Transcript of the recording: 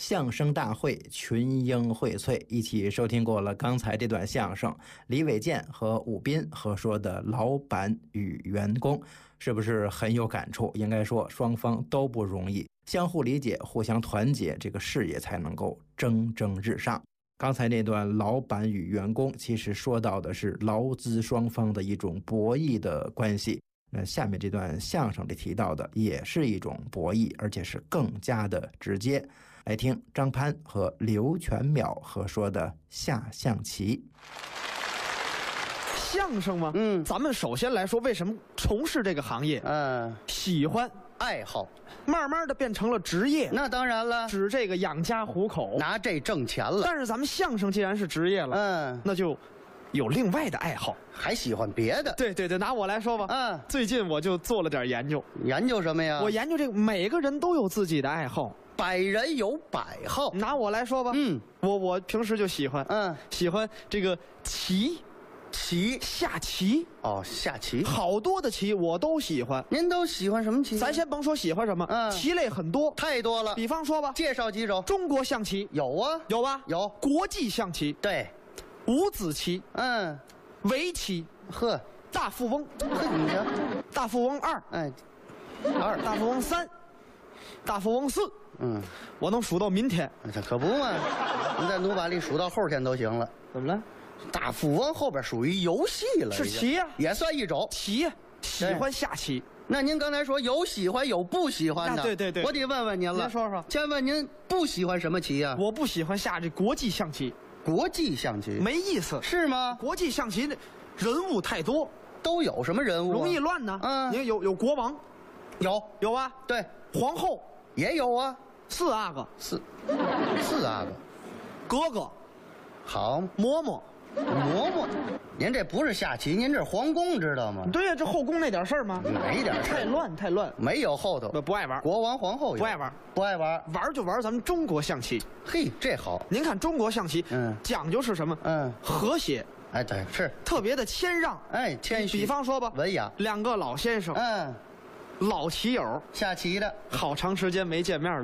相声大会群英荟萃，一起收听过了刚才这段相声，李伟健和武斌合说的老板与员工，是不是很有感触？应该说双方都不容易，相互理解，互相团结，这个事业才能够蒸蒸日上。刚才那段老板与员工，其实说到的是劳资双方的一种博弈的关系。那下面这段相声里提到的也是一种博弈，而且是更加的直接。来听张潘和刘全淼合说的下象棋。 相声嘛，咱们首先来说，为什么从事这个行业？喜欢、 爱好， 慢慢的变成了职业。 那当然了， 指这个养家糊口， 拿这挣钱了。 但是咱们相声既然是职业了，那就有另外的爱好， 还喜欢别的。 对对对，拿我来说吧，最近我就做了点研究。 研究什么呀？ 我研究这个，每个人都有自己的爱好， 百人有百好。 拿我来说吧，我平时就喜欢，喜欢这个棋，下棋。 哦，下棋， 好多的棋我都喜欢。 您都喜欢什么棋？ 咱先甭说喜欢什么，棋类很多， 太多了。 比方说吧， 介绍几种。 中国象棋有啊， 有吧？有。国际象棋， 对。 五子棋，围棋，大富翁， 你瞧， 大富翁2，大富翁3，大富翁4，我能数到明天。 这可不嘛，你在努把力数到后天都行了。 怎么了？ 大富翁后边属于游戏了， 是棋呀， 也算一种棋呀。喜欢下棋。 那您刚才说有喜欢有不喜欢的， 对对对， 我得问问您了。 您说说， 先问您不喜欢什么棋呀？我不喜欢下这国际象棋。 国际象棋没意思， 是吗？ 国际象棋人物太多， 都有什么人物？ 容易乱呢。你看有国王，有啊， 对， 皇后也有啊 ，4阿哥， 四阿哥， 哥哥， 好， 嬷嬷， 您这不是下棋，您这是皇宫，知道吗？ 对呀，这后宫那点事儿吗？ 哪一点事儿？太乱， 没有后头， 不爱玩。 国王皇后不爱玩，玩就玩咱们中国象棋。 嘿，这好。 您看中国象棋，讲究是什么？和谐。 哎，对，是特别的谦让， 谦虚。 比方说吧， 文雅， 两个老先生，老棋友， 下棋的， 好长时间没见面了。